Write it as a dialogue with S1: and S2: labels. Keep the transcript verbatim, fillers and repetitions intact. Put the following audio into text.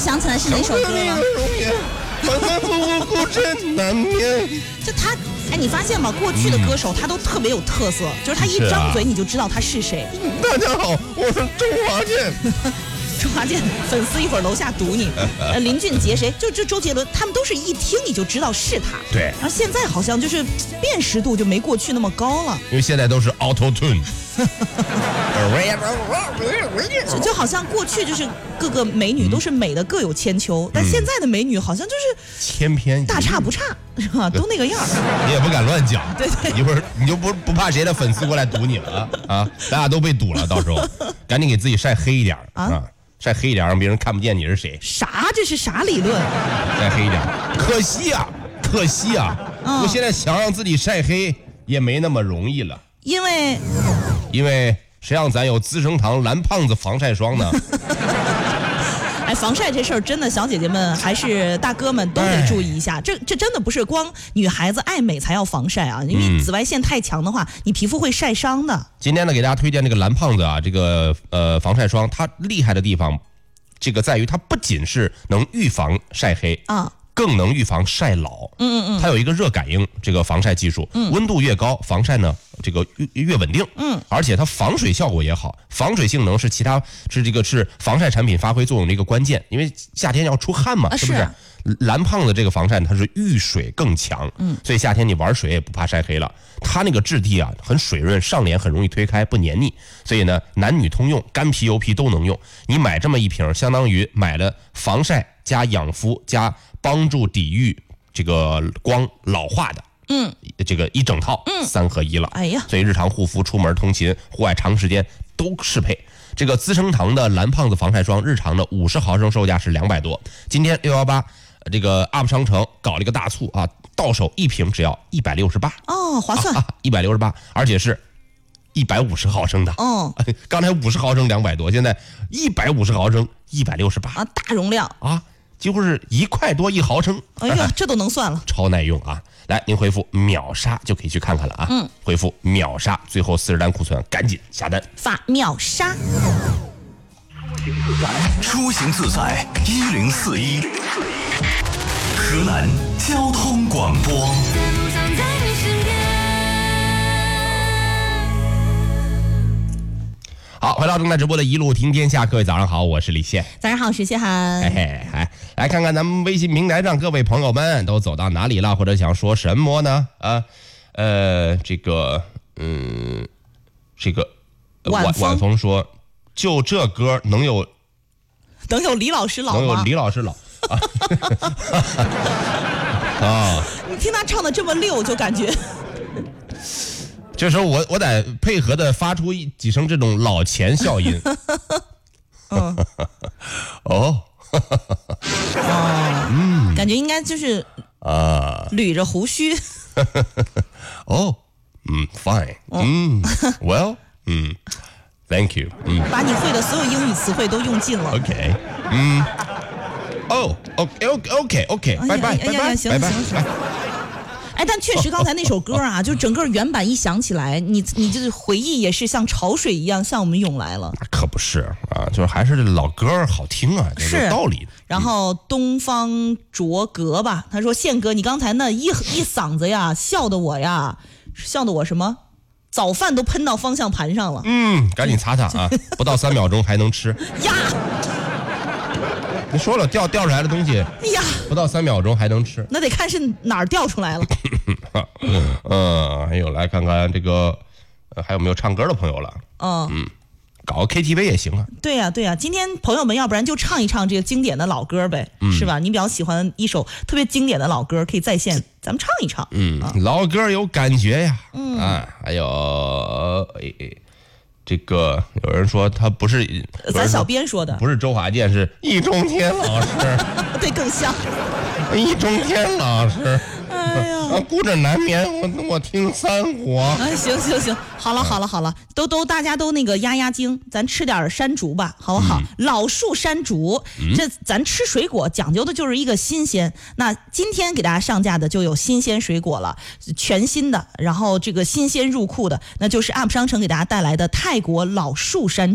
S1: 想起来是哪首歌了？
S2: 反反复复孤枕难眠。
S1: 就他，哎，你发现吗？过去的歌手他都特别有特色，嗯、就是他一张嘴你就知道他是谁。
S2: 是啊、大家好，我是周华健。
S1: 周华健粉丝一会儿楼下堵你，呃，林俊杰谁？就这周杰伦，他们都是一听你就知道是他。
S2: 对。
S1: 然后现在好像就是辨识度就没过去那么高了，
S2: 因为现在都是 Auto Tune。
S1: 就就好像过去就是各个美女都是美的各有千秋，嗯、但现在的美女好像就是
S2: 千篇
S1: 大差不差，是吧？都那个样。
S2: 你也不敢乱讲，
S1: 对对，
S2: 一会儿你就不不怕谁的粉丝过来堵你了啊？咱俩都被堵了，到时候赶紧给自己晒黑一点啊！啊晒黑一点，让别人看不见你是谁。
S1: 啥？这是啥理论？
S2: 晒黑一点，可惜啊，可惜啊！嗯、我现在想让自己晒黑也没那么容易了。
S1: 因为，
S2: 因为谁让咱有资生堂蓝胖子防晒霜呢？
S1: 哎，防晒这事儿真的，小姐姐们还是大哥们都得注意一下。这这真的不是光女孩子爱美才要防晒啊，因为紫外线太强的话，你皮肤会晒伤的。
S2: 今天呢，给大家推荐这个蓝胖子啊，这个呃防晒霜，它厉害的地方，这个在于它不仅是能预防晒黑啊。更能预防晒老，嗯嗯嗯，它有一个热感应这个防晒技术，嗯，温度越高，防晒呢这个越越稳定，嗯，而且它防水效果也好，防水性能是其他是这个是防晒产品发挥作用的一个关键，因为夏天要出汗嘛，啊、是不是？蓝胖子这个防晒它是遇水更强，嗯，所以夏天你玩水也不怕晒黑了。它那个质地啊很水润，上脸很容易推开，不黏腻，所以呢男女通用，干皮油皮都能用。你买这么一瓶，相当于买了防晒加养肤加帮助抵御这个光老化的，嗯，这个一整套，嗯，三合一了。哎呀，所以日常护肤、出门通勤、户外长时间都适配。这个资生堂的蓝胖子防晒霜，日常的五十毫升售价是两百多，今天六一八这个 U P 商城搞了一个大促啊，到手一瓶只要一百六十八，哦，划算，一百六十八，而且是一百五十毫升的，哦，刚才五十毫升两百多，现在一百五十毫升一百六十八啊，
S1: 大容量
S2: 啊。几乎是一块多一毫升，
S1: 哎呀，这都能算了，
S2: 超耐用啊！来，您回复秒杀就可以去看看了啊。嗯，回复秒杀，最后四十单库存，赶紧下单，
S1: 发秒杀。
S3: 出行自在一零四一，河南交通广播。
S2: 好，回到正在直播的一路听天下，各位早上好，我是李现。
S1: 早上好，石谢涵。
S2: 嘿嘿，来来看看咱们微信平台上各位朋友们都走到哪里了，或者想说什么呢？啊，呃，这个，嗯，这个
S1: 晚
S2: 晚风说，就这歌能有
S1: 能有李老师老吗？
S2: 能有李老师老啊！啊，
S1: 你听他唱的这么溜，就感觉。
S2: 这时候我我得配合的发出几声这种老钱效应。
S1: 嗯，
S2: 哦，
S1: 哦，嗯，感觉应该就是啊，捋着胡须。
S2: 哦，嗯 ，fine， 嗯 ，well， 嗯 ，thank you， 嗯，
S1: 把你会的所有英语词汇都用尽了。
S2: OK， 嗯，哦 ，OK，OK，OK， 拜拜，拜拜，
S1: 行行行。哎，但确实刚才那首歌啊，就整个原版一响起来，你你就是回忆也是像潮水一样向我们涌来了。
S2: 那可不是啊，就是还是老歌好听啊，是有道理的。
S1: 然后东方卓格吧，他说宪哥，你刚才那一一嗓子呀，笑的我呀，笑的我什么？早饭都喷到方向盘上了。
S2: 嗯，赶紧擦擦啊，不到三秒钟还能吃
S1: 呀。
S2: 你说了掉掉出来的东西，哎呀，不到三秒钟还能吃，
S1: 那得看是哪儿掉出来了。
S2: 嗯，还有来看看这个，呃、还有没有唱歌的朋友了？嗯嗯，搞个 K T V 也行啊。
S1: 对呀、啊、对呀、啊，今天朋友们要不然就唱一唱这个经典的老歌呗，嗯、是吧？你比较喜欢一首特别经典的老歌，可以在线咱们唱一唱。
S2: 嗯，啊、老歌有感觉呀。嗯啊，还有哎哎。这个有人说他不是，
S1: 咱小编说的
S2: 不是周华健，是易中天老师。
S1: 对，更像
S2: 易中天老师。哎呀，孤枕难眠，我我听三国。
S1: 哎，行行行，好了好了好了，都都大家都那个压压惊，咱吃点山竹吧，好不好？嗯、老树山竹，嗯、这咱吃水果讲究的就是一个新鲜。那今天给大家上架的就有新鲜水果了，全新的，然后这个新鲜入库的，那就是 U P 商城给大家带来的泰国老树山竹。